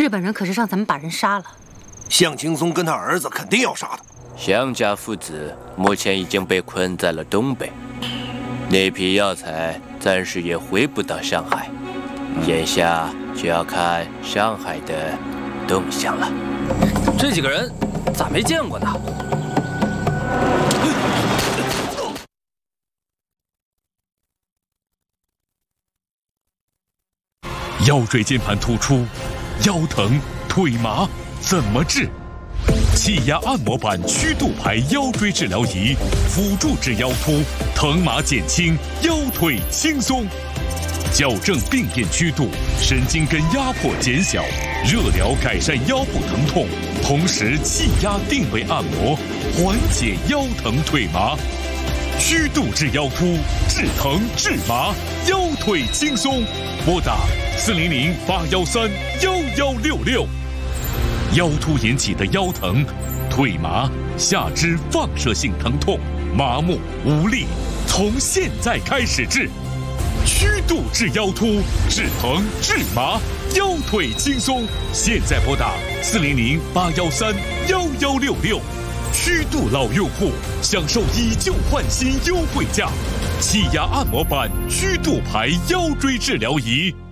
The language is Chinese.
日本人可是让咱们把人杀了。 向青松跟他儿子肯定要杀他。 向家父子目前已经被困在了东北，那批药材暂时也回不到上海，眼下就要看上海的动向了。 这几个人咋没见过呢？ 腰椎间盘突出，腰疼腿麻怎么治？气压按摩板曲度排腰椎治疗仪，辅助治腰突，疼麻减轻，腰腿轻松。矫正病变曲度，神经根压迫减小，热疗改善腰部疼痛，同时气压定位按摩，缓解腰疼腿麻。曲度治腰突，治疼治麻，腰腿轻松。拨打400-813-1166。腰突引起的腰疼、腿麻、下肢放射性疼痛、麻木无力，从现在开始治。曲度治腰突，治疼治麻，腰腿轻松。现在拨打400-813-1166。曲度老用户享受以旧换新优惠价，气压按摩板曲度排腰椎治疗仪。